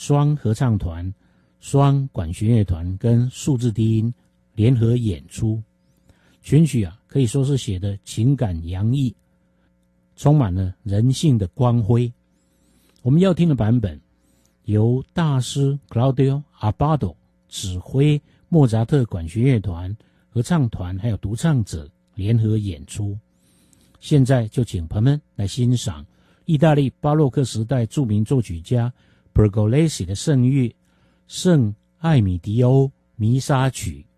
双合唱团、双管弦乐团跟数字低音联合演出。全曲可以说是写的情感洋溢，充满了人性的光辉。我们要听的版本由大师 Claudio Abbado 指挥莫扎特管弦乐团、合唱团还有独唱者联合演出。现在就请朋友们来欣赏意大利巴洛克时代著名作曲家 Pergolesi 的圣乐《圣艾米迪欧弥撒曲》。